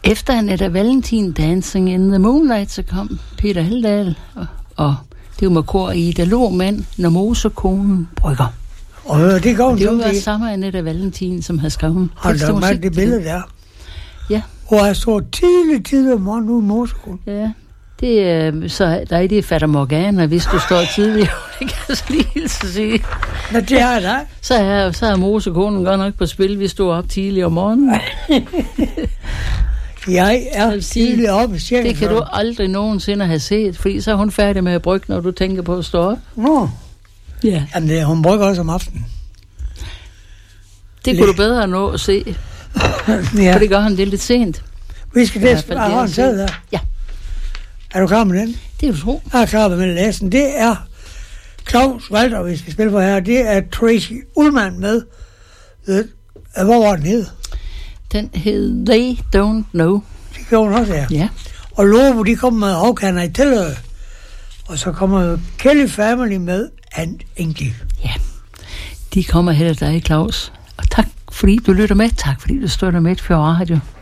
Efter Annette Valentin Dancing in the Moonlight, så kom Peter Heldahl, og det var kor i Ida Lohmann, Når Mosekonen brygger. Og det går det var samme Annette Valentin, som havde skrevet. Har du med det billede der? Ja. Hvor jeg står tidligt om morgenen ude i Mosekonen. Ja, det er så der er det Fatter Morgana, hvis du står tidligt. Det kan jeg så lige hilse sige. Nå, det er det. Så er Mosekonen godt nok på spil, hvis du er op tidligt om morgenen. Jeg er tidligt oppe. Det kan du aldrig nogensinde have set, fordi så er hun færdig med at brygge, når du tænker på at stå op. Nå. Ja. Jamen, hun brygger også om aftenen. Det kunne du bedre nå at se. Ja. For det gør han det lidt sent. Vi skal det har en sæd her. Ja. Er du klar med den? Det er du tro. Jeg er klar med læsen. Det er Claus Walter, vi skal spille for her. Det er Tracy Ullman med. Hvor var den hed? Den hed They Don't Know. Det gjorde hun også, ja. Ja. Og Lobo, de kommer med How Can I Tell Her? Og så kommer Kelly Family med And English. Ja, de kommer her til dig, Claus. Og tak fordi du lytter med. Tak fordi du støtter med for radio.